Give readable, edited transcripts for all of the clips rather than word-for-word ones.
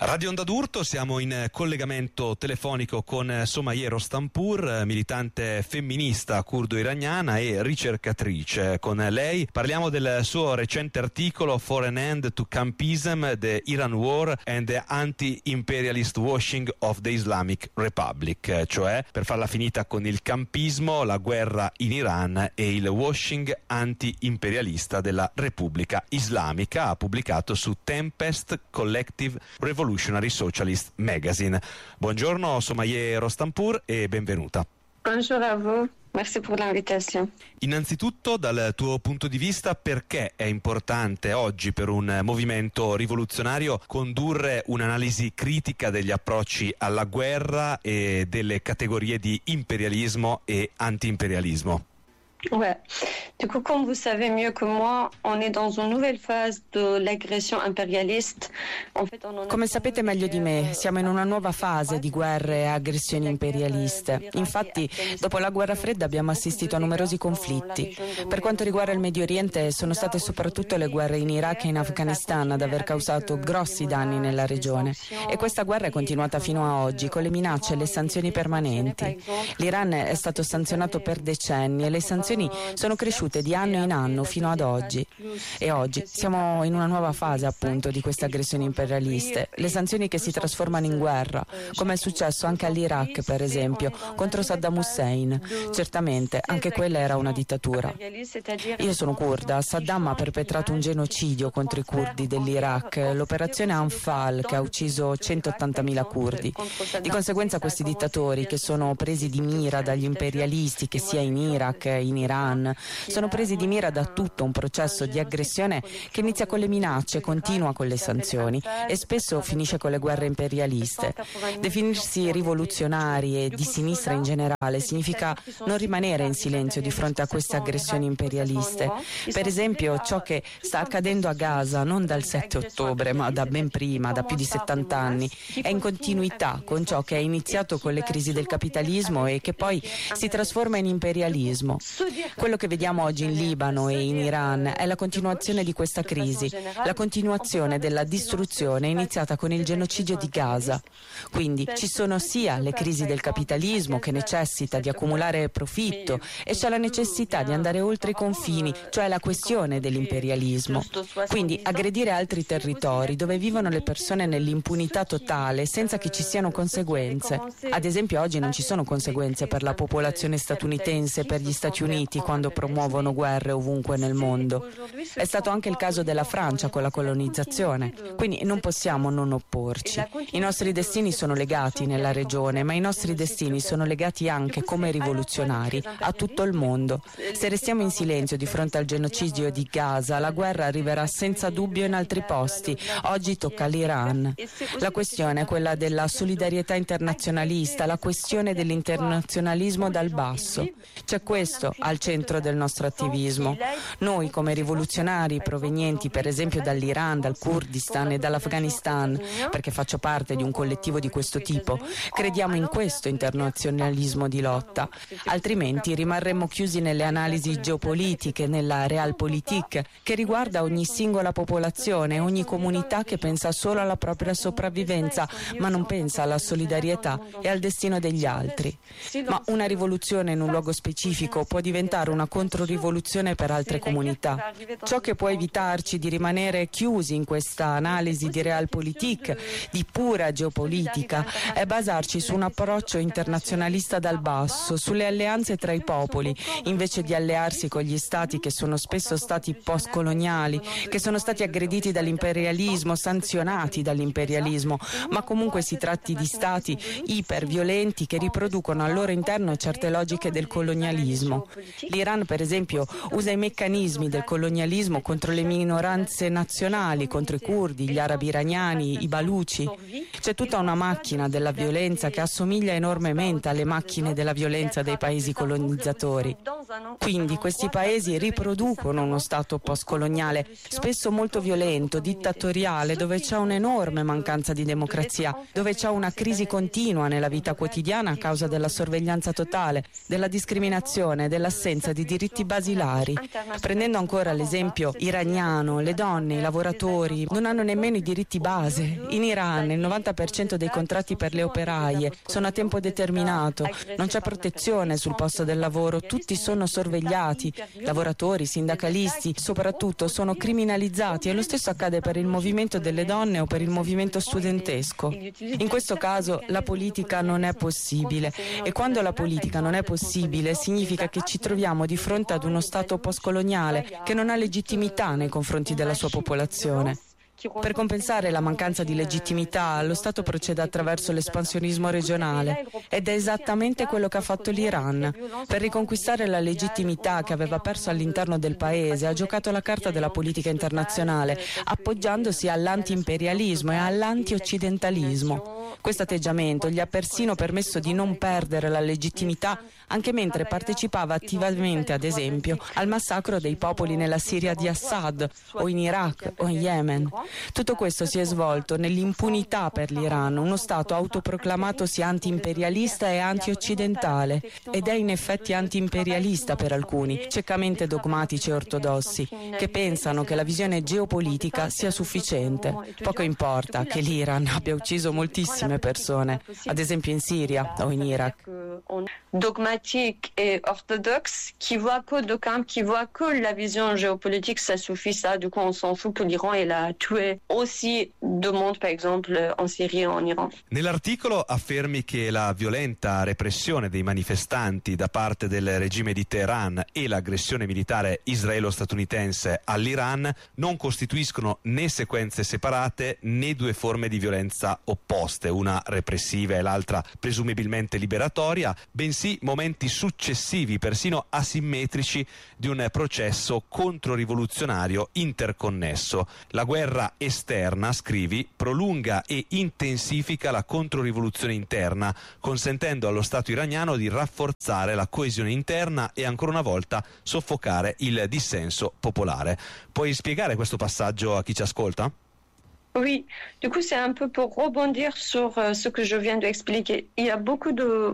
Radio Onda d'Urto, siamo in collegamento telefonico con Somaye Rostanpour, militante femminista curdo-iraniana e ricercatrice. Con lei parliamo del suo recente articolo For an End to Campism, the Iran War and the Anti-Imperialist Washing of the Islamic Republic, cioè per farla finita con il campismo, la guerra in Iran e il washing anti-imperialista della Repubblica Islamica. Ha pubblicato su Tempest Collective Revolutionary Socialist Magazine. Buongiorno Somaye Rostanpour e benvenuta. Bonjour a vous, merci pour l'invitation. Innanzitutto, dal tuo punto di vista, perché è importante oggi per un movimento rivoluzionario condurre un'analisi critica degli approcci alla guerra e delle categorie di imperialismo e anti-imperialismo? Ouais. Du coup, comme vous savez mieux que moi, on est dans une nouvelle phase de l'agression impérialiste. Come sapete meglio di me, siamo in una nuova fase di guerre e aggressioni imperialiste. Infatti, dopo la guerra fredda abbiamo assistito a numerosi conflitti. Per quanto riguarda il Medio Oriente, sono state soprattutto le guerre in Iraq e in Afghanistan ad aver causato grossi danni nella regione. E questa guerra è continuata fino a oggi, con le minacce e le sanzioni permanenti. L'Iran è stato sanzionato per decenni e le sanzioni sono cresciute di anno in anno fino ad oggi. E oggi siamo in una nuova fase appunto di queste aggressioni imperialiste, le sanzioni che si trasformano in guerra, come è successo anche all'Iraq per esempio, contro Saddam Hussein. Certamente anche quella era una dittatura. Io sono curda, Saddam ha perpetrato un genocidio contro i curdi dell'Iraq, l'operazione Anfal che ha ucciso 180.000 curdi. Di conseguenza questi dittatori, che sono presi di mira dagli imperialisti, che sia in Iraq, in Iran, sono presi di mira da tutto un processo di aggressione che inizia con le minacce, continua con le sanzioni e spesso finisce con le guerre imperialiste. Definirsi rivoluzionari e di sinistra in generale significa non rimanere in silenzio di fronte a queste aggressioni imperialiste. Per esempio, ciò che sta accadendo a Gaza non dal 7 ottobre ma da ben prima, da più di 70 anni, è in continuità con ciò che è iniziato con le crisi del capitalismo e che poi si trasforma in imperialismo. Quello che vediamo oggi in Libano e in Iran è la continuazione di questa crisi, la continuazione della distruzione iniziata con il genocidio di Gaza. Quindi ci sono sia le crisi del capitalismo che necessita di accumulare profitto e c'è la necessità di andare oltre i confini, cioè la questione dell'imperialismo. Quindi aggredire altri territori dove vivono le persone nell'impunità totale senza che ci siano conseguenze. Ad esempio oggi non ci sono conseguenze per la popolazione statunitense, per gli Stati Uniti quando promuovono guerre ovunque nel mondo. È stato anche il caso della Francia con la colonizzazione, quindi non possiamo non opporci. I nostri destini sono legati nella regione, ma i nostri destini sono legati anche come rivoluzionari a tutto il mondo. Se restiamo in silenzio di fronte al genocidio di Gaza, la guerra arriverà senza dubbio in altri posti. Oggi tocca all'Iran. La questione è quella della solidarietà internazionalista, la questione dell'internazionalismo dal basso. C'è questo al centro del nostro attivismo. Noi come rivoluzionari provenienti per esempio dall'Iran, dal Kurdistan e dall'Afghanistan, perché faccio parte di un collettivo di questo tipo, crediamo in questo internazionalismo di lotta. Altrimenti rimarremmo chiusi nelle analisi geopolitiche, nella realpolitik che riguarda ogni singola popolazione, ogni comunità che pensa solo alla propria sopravvivenza, ma non pensa alla solidarietà e al destino degli altri. Ma una rivoluzione in un luogo specifico può diventare una controrivoluzione per altre comunità. Ciò che può evitarci di rimanere chiusi in questa analisi di realpolitik, di pura geopolitica, è basarci su un approccio internazionalista dal basso, sulle alleanze tra i popoli, invece di allearsi con gli stati che sono spesso stati postcoloniali, che sono stati aggrediti dall'imperialismo, sanzionati dall'imperialismo, ma comunque si tratti di stati iperviolenti che riproducono al loro interno certe logiche del colonialismo. L'Iran, per esempio, usa i meccanismi del colonialismo contro le minoranze nazionali, contro i curdi, gli arabi iraniani, i baluci. C'è tutta una macchina della violenza che assomiglia enormemente alle macchine della violenza dei paesi colonizzatori. Quindi questi paesi riproducono uno Stato postcoloniale, spesso molto violento, dittatoriale, dove c'è un'enorme mancanza di democrazia, dove c'è una crisi continua nella vita quotidiana a causa della sorveglianza totale, della discriminazione, dell'assenza di diritti basilari. Prendendo ancora l'esempio iraniano, le donne, i lavoratori non hanno nemmeno i diritti base. In Iran il 90% dei contratti per le operaie sono a tempo determinato, non c'è protezione sul posto del lavoro, tutti sono sorvegliati, lavoratori, sindacalisti, soprattutto sono criminalizzati, e lo stesso accade per il movimento delle donne o per il movimento studentesco. In questo caso la politica non è possibile, e quando la politica non è possibile significa che ci troviamo di fronte ad uno Stato postcoloniale che non ha legittimità nei confronti della sua popolazione. Per compensare la mancanza di legittimità, lo Stato procede attraverso l'espansionismo regionale, ed è esattamente quello che ha fatto l'Iran. Per riconquistare la legittimità che aveva perso all'interno del paese, ha giocato la carta della politica internazionale, appoggiandosi all'anti-imperialismo e all'anti-occidentalismo. Questo atteggiamento gli ha persino permesso di non perdere la legittimità anche mentre partecipava attivamente, ad esempio, al massacro dei popoli nella Siria di Assad, o in Iraq o in Yemen. Tutto questo si è svolto nell'impunità per l'Iran, uno Stato autoproclamatosi anti-imperialista e anti-occidentale, ed è in effetti anti-imperialista per alcuni, ciecamente dogmatici e ortodossi, che pensano che la visione geopolitica sia sufficiente. Poco importa che l'Iran abbia ucciso moltissime persone, ad esempio in Siria o in Iraq. Dogmatique et orthodoxe qui voit que la vision géopolitique ça suffit, ça du coup on s'en fout que l'Iran a tué aussi de monde par exemple en Syrie et en Iran. Nell'articolo affermi che la violenta repressione dei manifestanti da parte del regime di Teheran e l'aggressione militare israelo-statunitense all'Iran non costituiscono né sequenze separate né due forme di violenza opposte, una repressiva e l'altra presumibilmente liberatoria, bensì momenti successivi, persino asimmetrici, di un processo controrivoluzionario interconnesso. La guerra esterna, scrivi, prolunga e intensifica la controrivoluzione interna, consentendo allo Stato iraniano di rafforzare la coesione interna e ancora una volta soffocare il dissenso popolare. Puoi spiegare questo passaggio a chi ci ascolta? Oui, du coup c'est un peu pour rebondir sur ce que je viens d'expliquer. Il y a beaucoup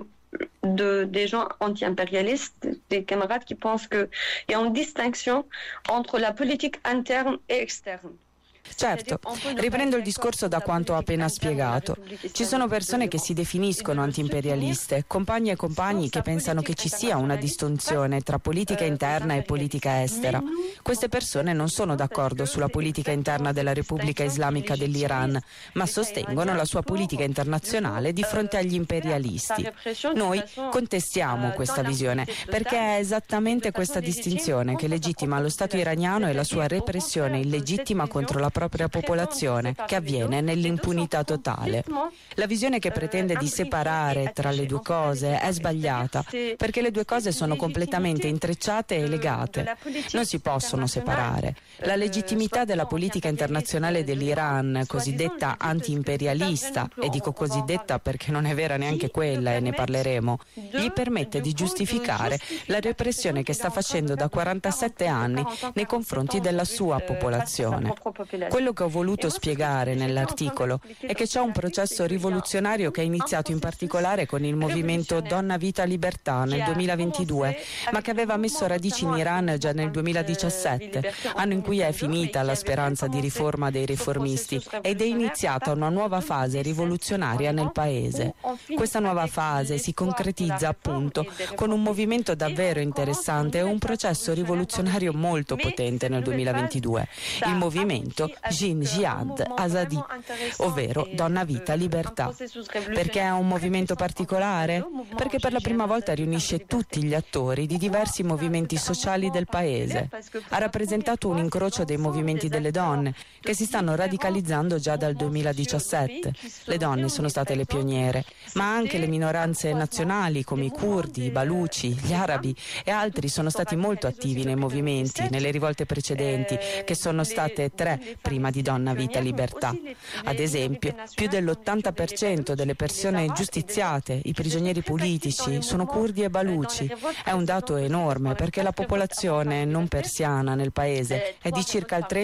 des gens anti-impérialistes, des camarades qui pensent qu'il y a une distinction entre la politique interne et externe. Certo, riprendo il discorso da quanto ho appena spiegato. Ci sono persone che si definiscono antiimperialiste, compagni e compagni che pensano che ci sia una distinzione tra politica interna e politica estera. Queste persone non sono d'accordo sulla politica interna della Repubblica Islamica dell'Iran, ma sostengono la sua politica internazionale di fronte agli imperialisti. Noi contestiamo questa visione perché è esattamente questa distinzione che legittima lo Stato iraniano e la sua repressione illegittima contro la propria popolazione, che avviene nell'impunità totale. La visione che pretende di separare tra le due cose è sbagliata, perché le due cose sono completamente intrecciate e legate. Non si possono separare. La legittimità della politica internazionale dell'Iran, cosiddetta anti-imperialista, e dico cosiddetta perché non è vera neanche quella e ne parleremo, gli permette di giustificare la repressione che sta facendo da 47 anni nei confronti della sua popolazione. Quello che ho voluto spiegare nell'articolo è che c'è un processo rivoluzionario che è iniziato in particolare con il movimento Donna Vita Libertà nel 2022, ma che aveva messo radici in Iran già nel 2017, anno in cui è finita la speranza di riforma dei riformisti ed è iniziata una nuova fase rivoluzionaria nel paese. Questa nuova fase si concretizza appunto con un movimento davvero interessante e un processo rivoluzionario molto potente nel 2022, il movimento Jin Jihad Azadi, ovvero Donna Vita Libertà. Perché è un movimento particolare? Perché per la prima volta riunisce tutti gli attori di diversi movimenti sociali del paese. Ha rappresentato un incrocio dei movimenti delle donne che si stanno radicalizzando già dal 2017. Le donne sono state le pioniere, ma anche le minoranze nazionali come i curdi, i baluci, gli arabi e altri sono stati molto attivi nei movimenti, nelle rivolte precedenti, che sono state 3 prima di Donna Vita Libertà. Ad esempio, più dell'80% delle persone giustiziate, i prigionieri politici, sono curdi e baluci. È un dato enorme perché la popolazione non persiana nel paese è di circa il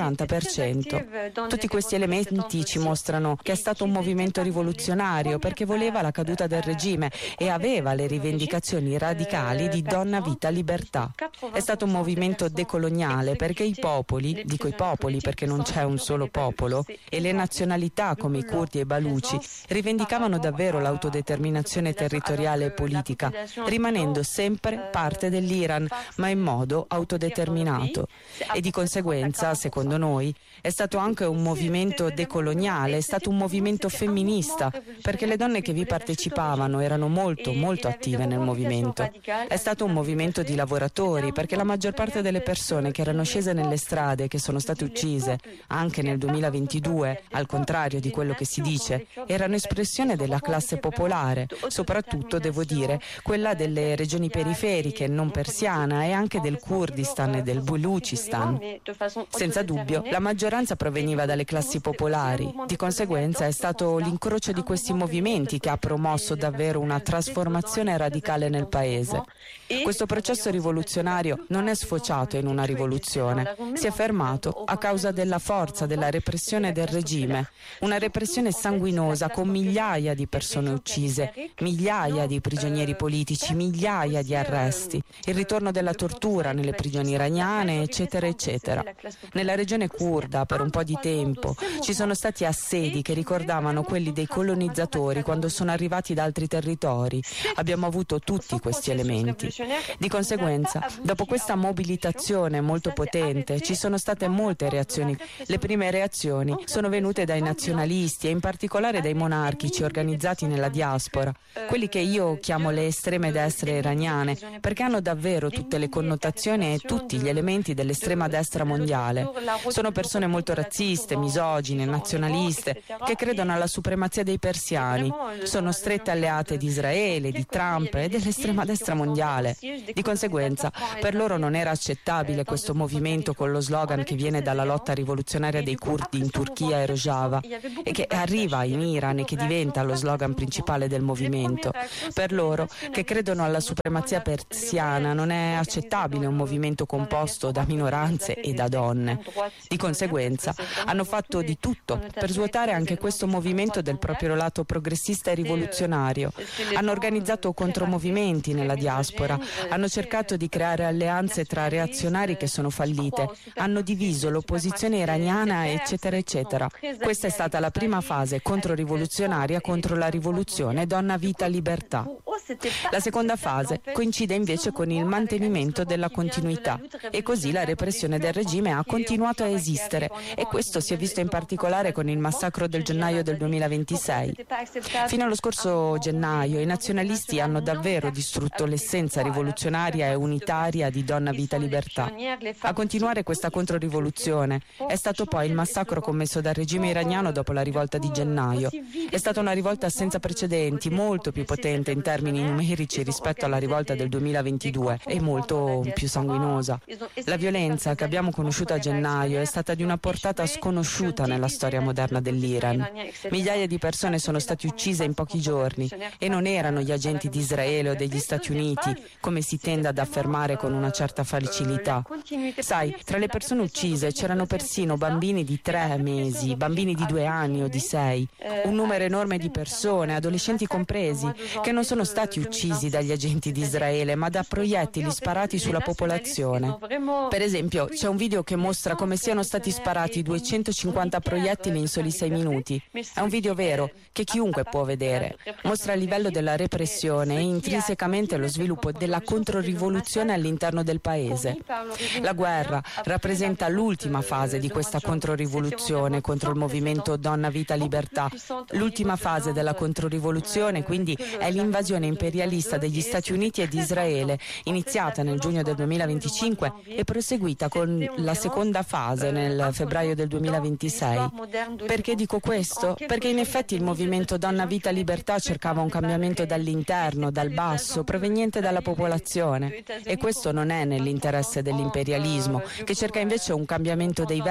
30-40%. Tutti questi elementi ci mostrano che è stato un movimento rivoluzionario perché voleva la caduta del regime e aveva le rivendicazioni radicali di Donna Vita Libertà. È stato un movimento decoloniale perché i popoli, dico i popoli perché non c'è un solo popolo, e le nazionalità come i curdi e i baluci rivendicavano davvero l'autodeterminazione territoriale e politica, rimanendo sempre parte dell'Iran, ma in modo autodeterminato. E di conseguenza, secondo noi, è stato anche un movimento decoloniale, è stato un movimento femminista, perché le donne che vi partecipavano erano molto, molto attive nel movimento. È stato un movimento di lavoratori, perché la maggior parte delle persone che erano scese nelle strade, che sono state uccise, anche nel 2022, al contrario di quello che si dice, erano espressione della classe popolare, soprattutto, devo dire, quella delle regioni periferiche, non persiana, e anche del Kurdistan e del Baluchistan. Senza dubbio, la maggioranza proveniva dalle classi popolari. Di conseguenza è stato l'incrocio di questi movimenti che ha promosso davvero una trasformazione radicale nel paese. Questo processo rivoluzionario non è sfociato in una rivoluzione, si è fermato a causa della forza della repressione del regime, una repressione sanguinosa con migliaia di persone uccise, migliaia di prigionieri politici, migliaia di arresti, il ritorno della tortura nelle prigioni iraniane, eccetera, eccetera. Nella regione curda, per un po' di tempo, ci sono stati assedi che ricordavano quelli dei colonizzatori quando sono arrivati da altri territori. Abbiamo avuto tutti questi elementi. Di conseguenza, dopo questa mobilitazione molto potente, ci sono state molte reazioni. Le prime reazioni sono venute dai nazionalisti e in particolare dai monarchici organizzati nella diaspora, quelli che io chiamo le estreme destre iraniane, perché hanno davvero tutte le connotazioni e tutti gli elementi dell'estrema destra mondiale. Sono persone molto razziste, misogine, nazionaliste, che credono alla supremazia dei persiani. Sono strette alleate di Israele, di Trump e dell'estrema destra mondiale. Di conseguenza, per loro non era accettabile questo movimento con lo slogan che viene dalla lotta rivoluzionaria dei curdi in Turchia e Rojava e che arriva in Iran e che diventa lo slogan principale del movimento. Per loro, che credono alla supremazia persiana, non è accettabile un movimento composto da minoranze e da donne. Di conseguenza, hanno fatto di tutto per svuotare anche questo movimento del proprio lato progressista e rivoluzionario. Hanno organizzato contromovimenti nella diaspora, hanno cercato di creare alleanze tra reazionari che sono fallite, hanno diviso l'opposizione iraniana, eccetera, eccetera. Questa è stata la prima fase controrivoluzionaria contro la rivoluzione Donna Vita Libertà. La seconda fase coincide invece con il mantenimento della continuità e così la repressione del regime ha continuato a esistere e questo si è visto in particolare con il massacro del gennaio del 2026. Fino allo scorso gennaio i nazionalisti hanno davvero distrutto l'essenza rivoluzionaria e unitaria di Donna Vita Libertà. A continuare questa controrivoluzione è stato poi il massacro commesso dal regime iraniano dopo la rivolta di gennaio. È stata una rivolta senza precedenti, molto più potente in termini numerici rispetto alla rivolta del 2022 e molto più sanguinosa. La violenza che abbiamo conosciuto a gennaio è stata di una portata sconosciuta nella storia moderna dell'Iran. Migliaia di persone sono state uccise in pochi giorni e non erano gli agenti di Israele o degli Stati Uniti, come si tende ad affermare con una certa facilità. Sai, tra le persone uccise c'erano persino bambini di 3 mesi, bambini di 2 anni o di 6, un numero enorme di persone, adolescenti compresi, che non sono stati uccisi dagli agenti di Israele, ma da proiettili sparati sulla popolazione. Per esempio, c'è un video che mostra come siano stati sparati 250 proiettili in soli 6 minuti. È un video vero, che chiunque può vedere. Mostra il livello della repressione e intrinsecamente lo sviluppo della controrivoluzione all'interno del paese. La guerra rappresenta l'ultima fase di questa controrivoluzione contro il movimento Donna Vita Libertà. L'ultima fase della controrivoluzione, quindi, è l'invasione imperialista degli Stati Uniti e di Israele, iniziata nel giugno del 2025 e proseguita con la seconda fase nel febbraio del 2026. Perché dico questo? Perché in effetti il movimento Donna Vita Libertà cercava un cambiamento dall'interno, dal basso, proveniente dalla popolazione. E questo non è nell'interesse dell'imperialismo, che cerca invece un cambiamento dei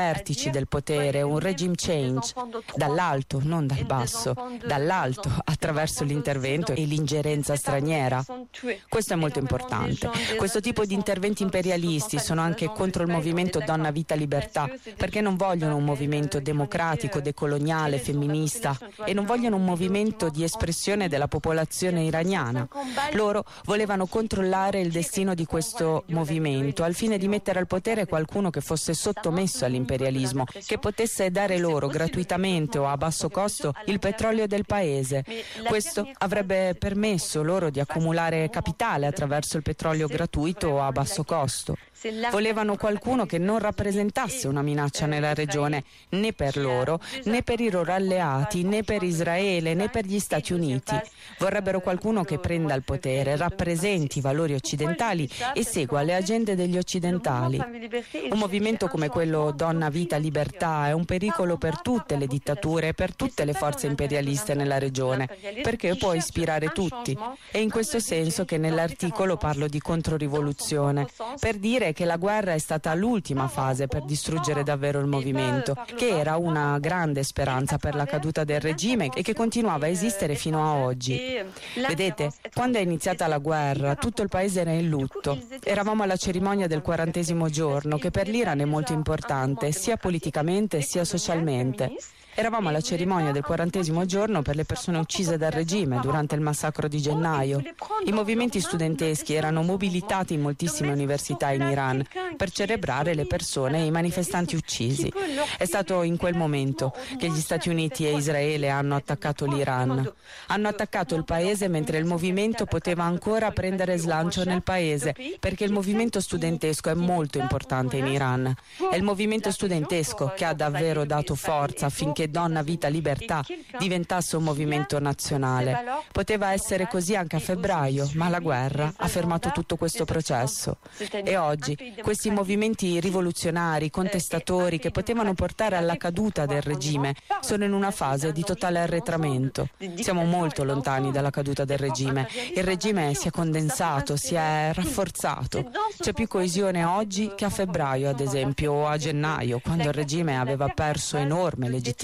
vertici del potere, un regime change, dall'alto, non dal basso, dall'alto, attraverso l'intervento e l'ingerenza straniera. Questo è molto importante. Questo tipo di interventi imperialisti sono anche contro il movimento Donna Vita Libertà, perché non vogliono un movimento democratico, decoloniale, femminista, e non vogliono un movimento di espressione della popolazione iraniana. Loro volevano controllare il destino di questo movimento al fine di mettere al potere qualcuno che fosse sottomesso all'imperialismo, che potesse dare loro gratuitamente o a basso costo il petrolio del paese. Questo avrebbe permesso loro di accumulare capitale attraverso il petrolio gratuito o a basso costo. Volevano qualcuno che non rappresentasse una minaccia nella regione, né per loro, né per i loro alleati, né per Israele, né per gli Stati Uniti. Vorrebbero qualcuno che prenda il potere, rappresenti i valori occidentali e segua le agende degli occidentali. Un movimento come quello Donna Vita Libertà è un pericolo per tutte le dittature e per tutte le forze imperialiste nella regione, perché può ispirare tutti. È in questo senso che nell'articolo parlo di controrivoluzione, per dire che la guerra è stata l'ultima fase per distruggere davvero il movimento, che era una grande speranza per la caduta del regime e che continuava a esistere fino a oggi. Vedete, quando è iniziata la guerra, tutto il paese era in lutto. Eravamo alla cerimonia del 40° giorno, che per l'Iran è molto importante, sia politicamente sia socialmente. Eravamo alla cerimonia del 40° giorno per le persone uccise dal regime durante il massacro di gennaio. I movimenti studenteschi erano mobilitati in moltissime università in Iran per celebrare le persone e i manifestanti uccisi. È stato in quel momento che gli Stati Uniti e Israele hanno attaccato l'Iran. Hanno attaccato il paese mentre il movimento poteva ancora prendere slancio nel paese, perché il movimento studentesco è molto importante in Iran. È il movimento studentesco che ha davvero dato forza affinché Donna Vita Libertà diventasse un movimento nazionale. Poteva essere così anche a febbraio, ma la guerra ha fermato tutto questo processo. E oggi questi movimenti rivoluzionari, contestatori, che potevano portare alla caduta del regime, sono in una fase di totale arretramento. Siamo molto lontani dalla caduta del regime. Il regime si è condensato, si è rafforzato. C'è più coesione oggi che a febbraio, ad esempio, o a gennaio, quando il regime aveva perso enorme legittimità.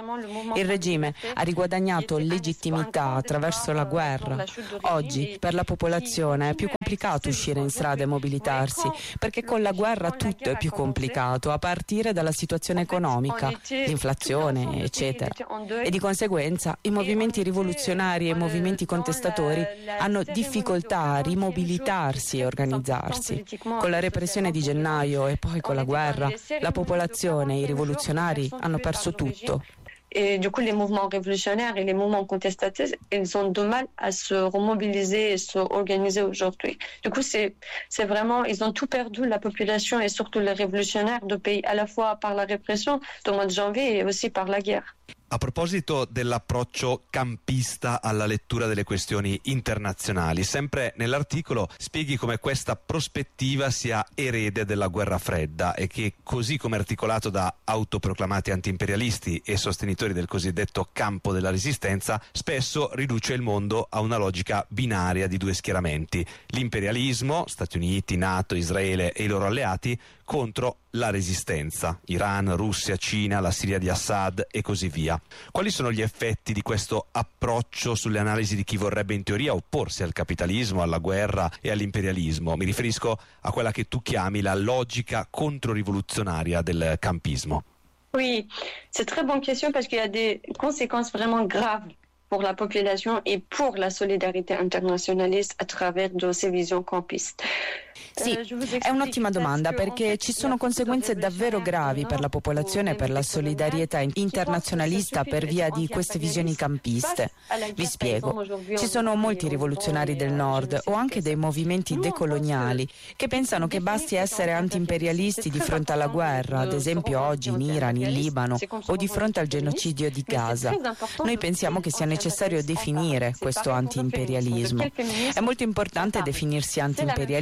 Il regime ha riguadagnato legittimità attraverso la guerra. Oggi per la popolazione è più complicato uscire in strada e mobilitarsi, perché con la guerra tutto è più complicato, a partire dalla situazione economica, l'inflazione, eccetera. E di conseguenza i movimenti rivoluzionari e i movimenti contestatori hanno difficoltà a rimobilitarsi e organizzarsi. Con la repressione di gennaio e poi con la guerra, la popolazione e i rivoluzionari hanno perso tutto. Et du coup, les mouvements révolutionnaires et les mouvements contestataires, ils ont du mal à se remobiliser et se organiser aujourd'hui. Du coup, c'est vraiment, ils ont tout perdu, la population et surtout les révolutionnaires de pays, à la fois par la répression du mois de janvier et aussi par la guerre. A proposito dell'approccio campista alla lettura delle questioni internazionali, sempre nell'articolo spieghi come questa prospettiva sia erede della guerra fredda e che, così come articolato da autoproclamati antiimperialisti e sostenitori del cosiddetto campo della resistenza, spesso riduce il mondo a una logica binaria di due schieramenti: l'imperialismo, Stati Uniti, NATO, Israele e i loro alleati, contro la resistenza, Iran, Russia, Cina, la Siria di Assad e così via. Quali sono gli effetti di questo approccio sulle analisi di chi vorrebbe in teoria opporsi al capitalismo, alla guerra e all'imperialismo? Mi riferisco a quella che tu chiami la logica controrivoluzionaria del campismo. Oui, c'est très bonne question parce qu'il y a des conséquences vraiment graves pour la population et pour la solidarité internationaliste à travers de ces visions campistes. Sì, è un'ottima domanda perché ci sono conseguenze davvero gravi per la popolazione e per la solidarietà internazionalista per via di queste visioni campiste. Vi spiego. Ci sono molti rivoluzionari del nord o anche dei movimenti decoloniali che pensano che basti essere antiimperialisti di fronte alla guerra, ad esempio oggi in Iran, in Libano o di fronte al genocidio di Gaza. Noi pensiamo che sia necessario definire questo antiimperialismo. È molto importante definirsi antiimperialisti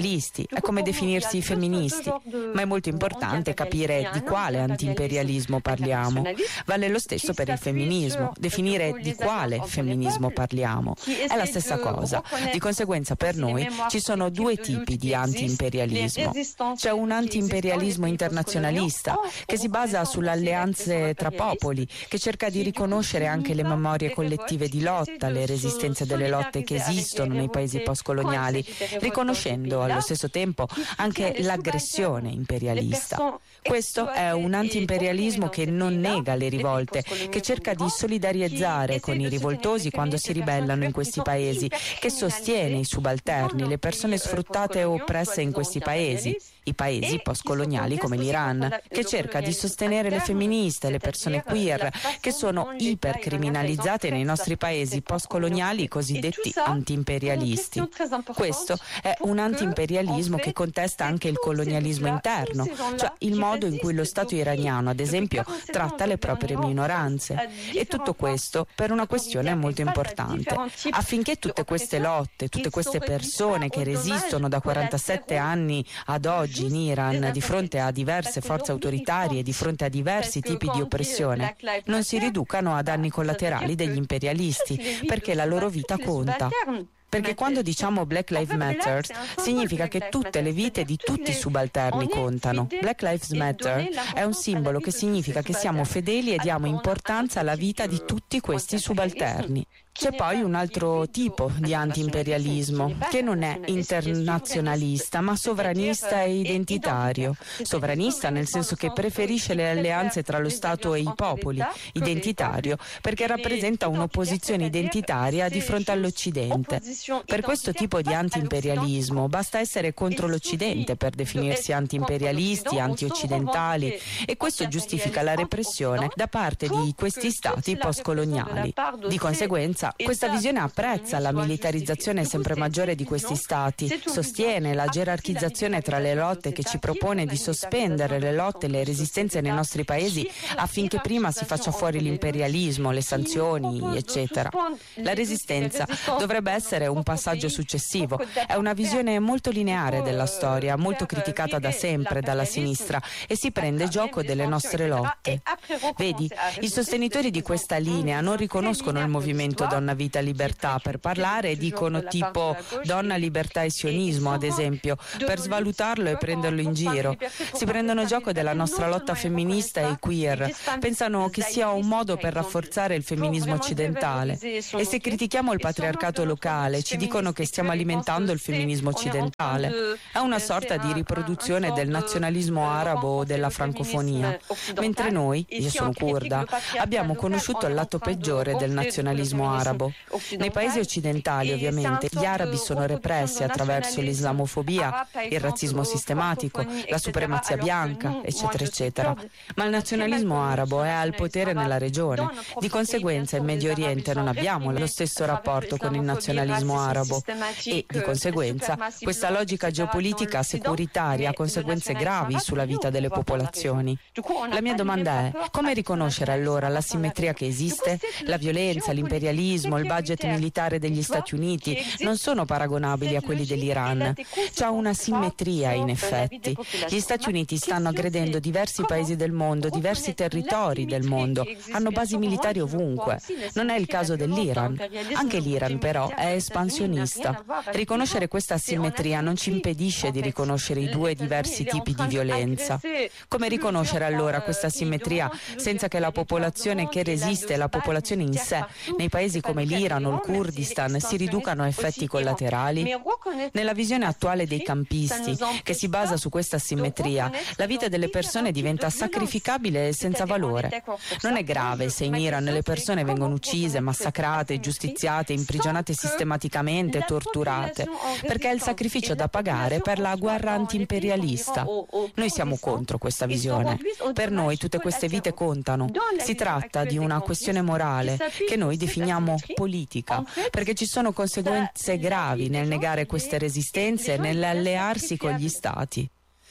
è come definirsi femministi, ma è molto importante capire di quale antiimperialismo parliamo. Vale lo stesso per il femminismo, definire di quale femminismo parliamo. È la stessa cosa. Di conseguenza per noi ci sono due tipi di antiimperialismo. C'è un antiimperialismo internazionalista che si basa sulle alleanze tra popoli, che cerca di riconoscere anche le memorie collettive di lotta, le resistenze delle lotte che esistono nei paesi postcoloniali, riconoscendo allo stesso tempo anche l'aggressione imperialista. Questo è un antiimperialismo che non nega le rivolte, che cerca di solidarizzare con i rivoltosi quando si ribellano in questi paesi, che sostiene i subalterni, le persone sfruttate e oppresse in questi paesi, i paesi postcoloniali come l'Iran, che cerca di sostenere le femministe, le persone queer, che sono ipercriminalizzate nei nostri paesi postcoloniali cosiddetti antiimperialisti. Questo è un antiimperialismo che contesta anche il colonialismo interno, cioè il modo in cui lo Stato iraniano, ad esempio, tratta le proprie minoranze. E tutto questo per una questione molto importante. Affinché tutte queste lotte, tutte queste persone che resistono da 47 anni ad oggi in Iran di fronte a diverse forze autoritarie, di fronte a diversi tipi di oppressione, non si riducano a danni collaterali degli imperialisti, perché la loro vita conta. Perché quando diciamo Black Lives Matter significa che tutte le vite di tutti i subalterni contano. Black Lives Matter è un simbolo che significa che siamo fedeli e diamo importanza alla vita di tutti questi subalterni. C'è poi un altro tipo di antiimperialismo che non è internazionalista ma sovranista e identitario. Sovranista nel senso che preferisce le alleanze tra lo Stato e i popoli, identitario perché rappresenta un'opposizione identitaria di fronte all'Occidente. Per questo tipo di antiimperialismo basta essere contro l'Occidente per definirsi antiimperialisti, antioccidentali, e questo giustifica la repressione da parte di questi stati postcoloniali. Di conseguenza questa visione apprezza la militarizzazione sempre maggiore di questi stati, sostiene la gerarchizzazione tra le lotte che ci propone di sospendere le lotte e le resistenze nei nostri paesi affinché prima si faccia fuori l'imperialismo, le sanzioni, eccetera. La resistenza dovrebbe essere un passaggio successivo, è una visione molto lineare della storia, molto criticata da sempre dalla sinistra e si prende gioco delle nostre lotte. Vedi, i sostenitori di questa linea non riconoscono il movimento Donna, Vita, Libertà per parlare e dicono tipo donna, libertà e sionismo, ad esempio, per svalutarlo e prenderlo in giro. Si prendono gioco della nostra lotta femminista e queer, pensano che sia un modo per rafforzare il femminismo occidentale. E se critichiamo il patriarcato locale, ci dicono che stiamo alimentando il femminismo occidentale. È una sorta di riproduzione del nazionalismo arabo o della francofonia. Mentre noi, io sono curda, abbiamo conosciuto il lato peggiore del nazionalismo arabo. Nei paesi occidentali, ovviamente, gli arabi sono repressi attraverso l'islamofobia, il razzismo sistematico, la supremazia bianca, eccetera, eccetera. Ma il nazionalismo arabo è al potere nella regione. Di conseguenza, in Medio Oriente non abbiamo lo stesso rapporto con il nazionalismo arabo e, di conseguenza, questa logica geopolitica securitaria ha conseguenze gravi sulla vita delle popolazioni. La mia domanda è: come riconoscere allora l'asimmetria che esiste? La violenza, l'imperialismo, il budget militare degli Stati Uniti non sono paragonabili a quelli dell'Iran. C'è una simmetria in effetti. Gli Stati Uniti stanno aggredendo diversi paesi del mondo, diversi territori del mondo, hanno basi militari ovunque. Non è il caso dell'Iran. Anche l'Iran però è espansionista. Riconoscere questa asimmetria non ci impedisce di riconoscere i due diversi tipi di violenza. Come riconoscere allora questa asimmetria senza che la popolazione che resiste, la popolazione in sé, nei paesi come l'Iran o il Kurdistan si riducano a effetti collaterali? Nella visione attuale dei campisti, che si basa su questa asimmetria, la vita delle persone diventa sacrificabile e senza valore. Non è grave se in Iran le persone vengono uccise, massacrate, giustiziate, imprigionate sistematicamente, torturate, perché è il sacrificio da pagare per la guerra antiimperialista. Noi siamo contro questa visione. Per noi tutte queste vite contano. Si tratta di una questione morale che noi definiamo politica, perché ci sono conseguenze gravi nel negare queste resistenze e nell'allearsi con gli stati.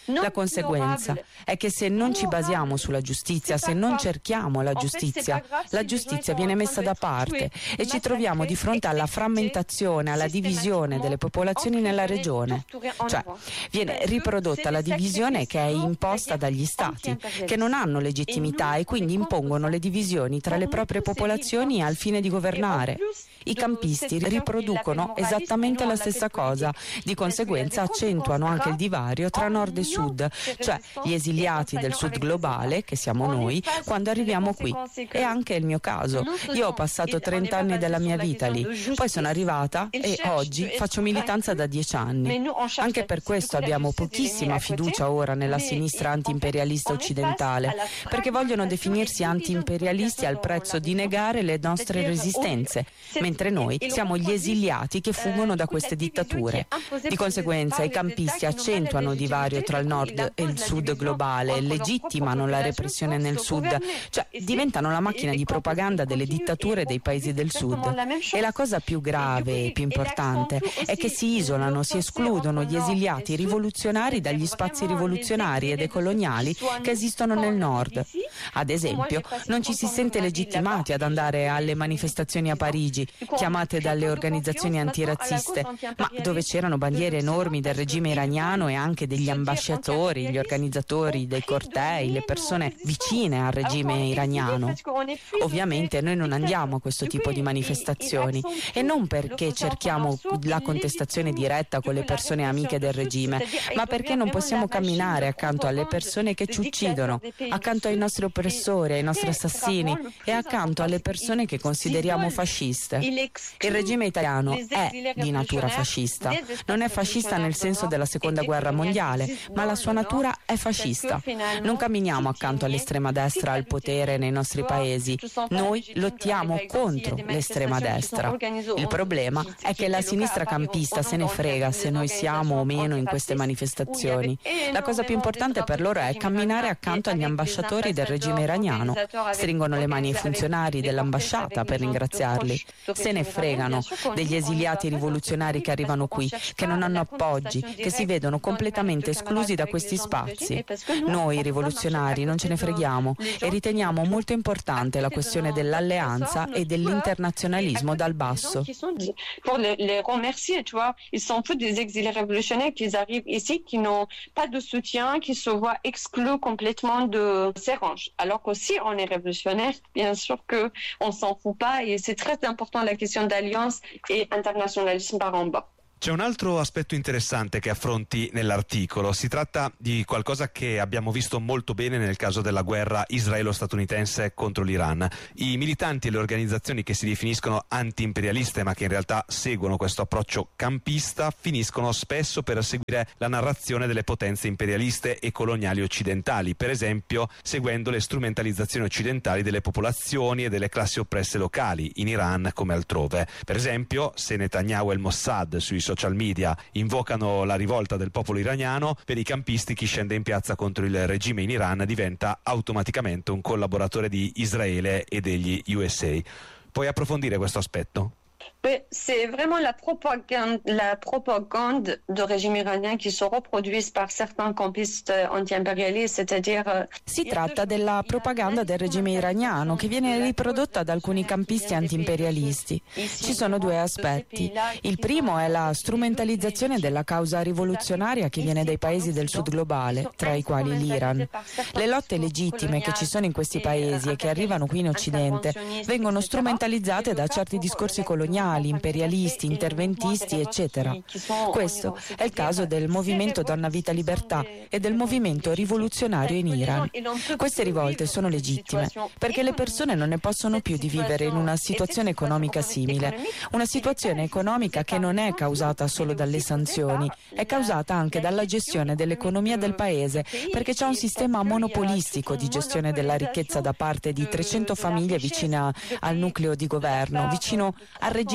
La conseguenza è che se non ci basiamo sulla giustizia, se non cerchiamo la giustizia viene messa da parte e ci troviamo di fronte alla frammentazione, alla divisione delle popolazioni nella regione. Cioè, viene riprodotta la divisione che è imposta dagli stati, che non hanno legittimità e quindi impongono le divisioni tra le proprie popolazioni al fine di governare. I campisti riproducono esattamente la stessa cosa, di conseguenza accentuano anche il divario tra nord e sud, cioè gli esiliati del sud globale, che siamo noi, quando arriviamo qui. È anche il mio caso. Io ho passato 30 anni della mia vita lì, poi sono arrivata e oggi faccio militanza da 10 anni. Anche per questo abbiamo pochissima fiducia ora nella sinistra anti-imperialista occidentale, perché vogliono definirsi anti-imperialisti al prezzo di negare le nostre resistenze, mentre noi siamo gli esiliati che fuggono da queste dittature. Di conseguenza i campisti accentuano il divario tra il nord e il sud globale, legittimano la repressione nel sud, cioè diventano la macchina di propaganda delle dittature dei paesi del sud. E la cosa più grave e più importante è che si isolano, si escludono gli esiliati rivoluzionari dagli spazi rivoluzionari e decoloniali che esistono nel nord. Ad esempio, non ci si sente legittimati ad andare alle manifestazioni a Parigi, chiamate dalle organizzazioni antirazziste, ma dove c'erano bandiere enormi del regime iraniano e anche degli ambasciatori, gli organizzatori dei cortei, le persone vicine al regime iraniano. Ovviamente noi non andiamo a questo tipo di manifestazioni, e non perché cerchiamo la contestazione diretta con le persone amiche del regime, ma perché non possiamo camminare accanto alle persone che ci uccidono, accanto ai nostri oppressori, ai nostri assassini e accanto alle persone che consideriamo fasciste. Il regime italiano è di natura fascista. Non è fascista nel senso della seconda guerra mondiale, ma la sua natura è fascista. Non camminiamo accanto all'estrema destra al potere nei nostri paesi. Noi lottiamo contro l'estrema destra. Il problema è che la sinistra campista se ne frega se noi siamo o meno in queste manifestazioni. La cosa più importante per loro è camminare accanto agli ambasciatori del regime iraniano. Stringono le mani ai funzionari dell'ambasciata per ringraziarli. Se ne fregano degli esiliati rivoluzionari che arrivano qui, che non hanno appoggi, che si vedono completamente esclusi da questi spazi. Noi rivoluzionari non ce ne freghiamo e riteniamo molto importante la questione dell'alleanza e dell'internazionalismo dal basso. Pour les remercier, tu vois, ils sont tous des exilés révolutionnaires qui arrivent ici, qui n'ont pas de soutien, qui se voient exclus complètement de ces rangs. Alors qu'aussi on est révolutionnaire, bien sûr que on s'en fout pas et c'est très important la question d'alliance et internationalisme par en bas. C'è un altro aspetto interessante che affronti nell'articolo. Si tratta di qualcosa che abbiamo visto molto bene nel caso della guerra israelo-statunitense contro l'Iran. I militanti e le organizzazioni che si definiscono anti-imperialiste ma che in realtà seguono questo approccio campista finiscono spesso per seguire la narrazione delle potenze imperialiste e coloniali occidentali, per esempio seguendo le strumentalizzazioni occidentali delle popolazioni e delle classi oppresse locali, in Iran come altrove. Per esempio, se Netanyahu e il Mossad sui social media invocano la rivolta del popolo iraniano, per i campisti chi scende in piazza contro il regime in Iran diventa automaticamente un collaboratore di Israele e degli USA. Puoi approfondire questo aspetto? C'est vraiment la propagande du régime iranien qui se reproduit par certains campistes anti-impérialistes, c'est-à-dire... Si tratta della propaganda del regime iraniano che viene riprodotta da alcuni campisti anti-imperialisti. Ci sono due aspetti. Il primo è la strumentalizzazione della causa rivoluzionaria che viene dai paesi del sud globale, tra i quali l'Iran. Le lotte legittime che ci sono in questi paesi e che arrivano qui in Occidente vengono strumentalizzate da certi discorsi coloniali, imperialisti, interventisti, eccetera. Questo è il caso del movimento Donna Vita Libertà e del movimento rivoluzionario in Iran. Queste rivolte sono legittime perché le persone non ne possono più di vivere in una situazione economica simile, una situazione economica che non è causata solo dalle sanzioni, è causata anche dalla gestione dell'economia del paese, perché c'è un sistema monopolistico di gestione della ricchezza da parte di 300 famiglie vicine al nucleo di governo, vicino al regime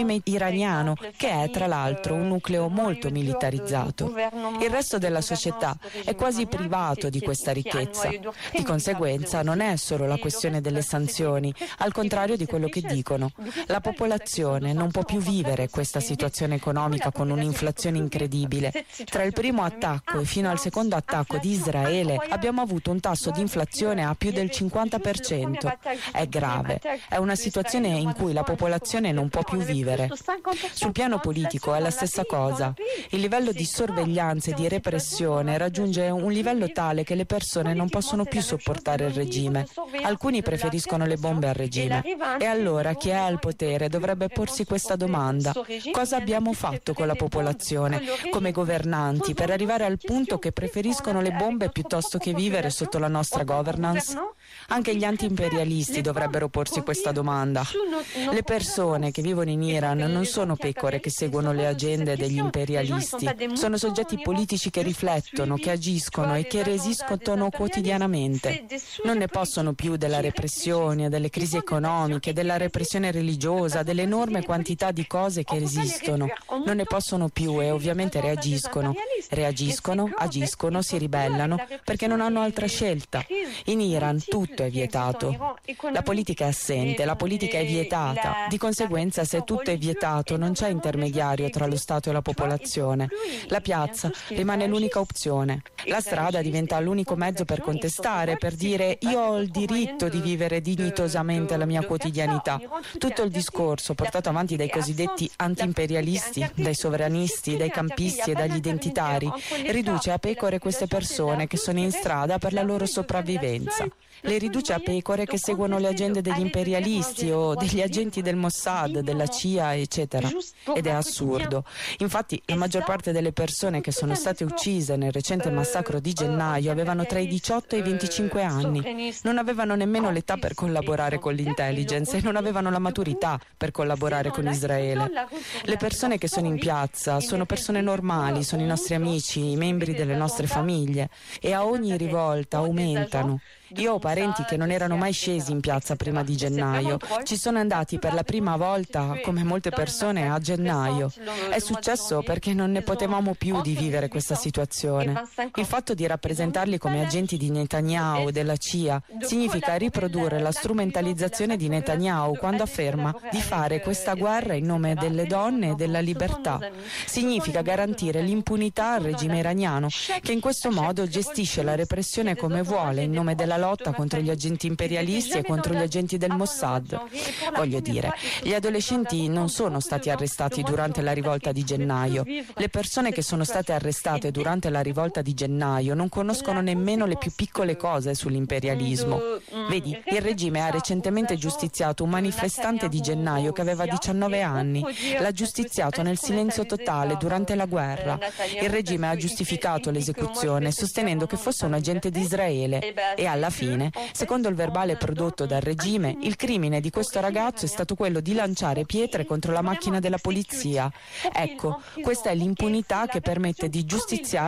regime iraniano, che è tra l'altro un nucleo molto militarizzato. Il resto della società è quasi privato di questa ricchezza. Di conseguenza non è solo la questione delle sanzioni, al contrario di quello che dicono. La popolazione non può più vivere questa situazione economica con un'inflazione incredibile. Tra il primo attacco e fino al secondo attacco di Israele abbiamo avuto un tasso di inflazione a più del 50%. È grave. È una situazione in cui la popolazione non può più vivere. Sul piano politico è la stessa cosa. Il livello di sorveglianza e di repressione raggiunge un livello tale che le persone non possono più sopportare il regime. Alcuni preferiscono le bombe al regime. E allora chi è al potere dovrebbe porsi questa domanda: cosa abbiamo fatto con la popolazione, come governanti, per arrivare al punto che preferiscono le bombe piuttosto che vivere sotto la nostra governance? Anche gli anti-imperialisti dovrebbero porsi questa domanda. Le persone che vivono in Iran non sono pecore che seguono le agende degli imperialisti, sono soggetti politici che riflettono, che agiscono e che resistono quotidianamente. Non ne possono più della repressione, delle crisi economiche, della repressione religiosa, dell'enorme quantità di cose che esistono. Non ne possono più e ovviamente reagiscono. Reagiscono, agiscono, si ribellano perché non hanno altra scelta. In Iran tutto è vietato. La politica è assente, la politica è vietata. Di conseguenza, se tutto è vietato, non c'è intermediario tra lo Stato e la popolazione. La piazza rimane l'unica opzione. La strada diventa l'unico mezzo per contestare, per dire: io ho il diritto di vivere dignitosamente la mia quotidianità. Tutto il discorso portato avanti dai cosiddetti anti-imperialisti, dai sovranisti, dai campisti e dagli identitari riduce a pecore queste persone che sono in strada per la loro sopravvivenza. Le riduce a pecore che seguono le agende degli imperialisti o degli agenti del Mossad, della CIA, eccetera. Ed è assurdo. Infatti, la maggior parte delle persone che sono state uccise nel recente massacro di gennaio avevano tra i 18 e i 25 anni. Non avevano nemmeno l'età per collaborare con l'intelligence e non avevano la maturità per collaborare con Israele. Le persone che sono in piazza sono persone normali, sono i nostri amici, i membri delle nostre famiglie, e a ogni rivolta aumentano. Io ho parenti che non erano mai scesi in piazza prima di gennaio. Ci sono andati per la prima volta, come molte persone, a gennaio. È successo perché non ne potevamo più di vivere questa situazione. Il fatto di rappresentarli come agenti di Netanyahu, della CIA, significa riprodurre la strumentalizzazione di Netanyahu quando afferma di fare questa guerra in nome delle donne e della libertà. Significa garantire l'impunità al regime iraniano, che in questo modo gestisce la repressione come vuole in nome della lotta contro gli agenti imperialisti e contro gli agenti del Mossad. Voglio dire, gli adolescenti non sono stati arrestati durante la rivolta di gennaio. Le persone che sono state arrestate durante la rivolta di gennaio non conoscono nemmeno le più piccole cose sull'imperialismo. Vedi, il regime ha recentemente giustiziato un manifestante di gennaio che aveva 19 anni. L'ha giustiziato nel silenzio totale durante la guerra. Il regime ha giustificato l'esecuzione sostenendo che fosse un agente di Israele e alla fine, secondo il verbale prodotto dal regime, il crimine di questo ragazzo è stato quello di lanciare pietre contro la macchina della polizia. Ecco, questa è l'impunità che permette di giustiziare